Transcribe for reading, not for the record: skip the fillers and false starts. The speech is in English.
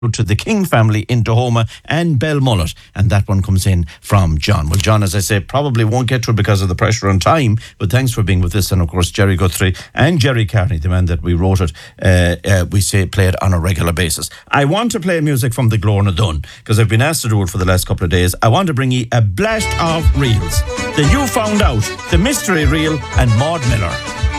to the King family in Tahoma and Belmullet, and that one comes in from John. Well, John, as I say, probably won't get to it because of the pressure on time, but thanks for being with us. And of course, Jerry Guthrie and Jerry Carney, the man that we wrote it, we say play it on a regular basis. I want to play music from the Glorna Dun because I've been asked to do it for the last couple of days. I want to bring you a blast of reels. The You Found Out, the Mystery Reel, and Maud Miller.